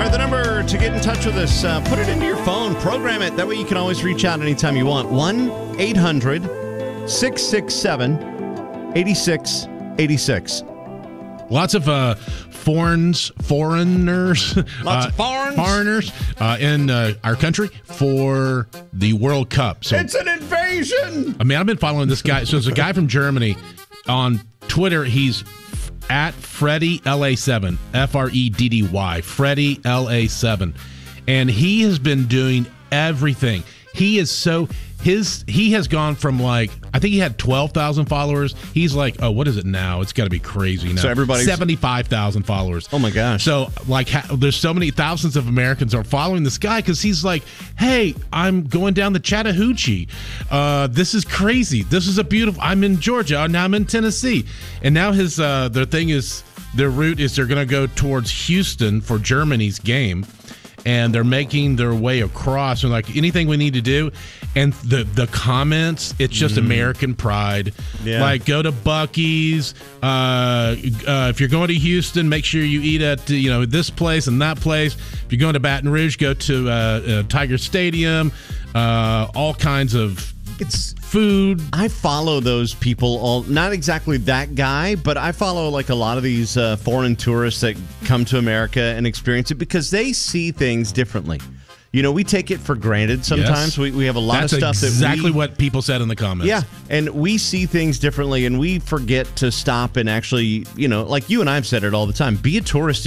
The number to get in touch with us, put it into your phone, program it. That way you can always reach out anytime you want. 1-800-667-8686. Lots of foreigners. Lots of foreigners in our country for the World Cup. So it's an invasion! I mean, I've been following this guy. So it's a guy from Germany on Twitter. He's at Freddy LA7, Freddy, Freddy LA7. And he has been doing everything. He has gone from like, I think he had 12,000 followers. He's like, oh, what is it now? It's got to be crazy now. So everybody's 75,000 followers. Oh my gosh. So like, there's so many thousands of Americans are following this guy because he's like, hey, I'm going down the Chattahoochee. This is crazy. This is a beautiful, I'm in Georgia. Now I'm in Tennessee. And now their thing is, their route is they're going to go towards Houston for Germany's game. And they're making their way across and like anything we need to do. And the comments, it's just American pride. Yeah. Like, go to Buc-ee's. If you're going to Houston, make sure you eat at this place and that place. If you're going to Baton Rouge, go to Tiger Stadium. All kinds of food. I follow those people, not exactly that guy, but I follow like a lot of these foreign tourists that come to America and experience it because they see things differently. You know, we take it for granted sometimes. Yes. We have a lot of stuff That's exactly what people said in the comments. Yeah, and we see things differently, and we forget to stop and actually, like you and I have said it all the time, be a tourist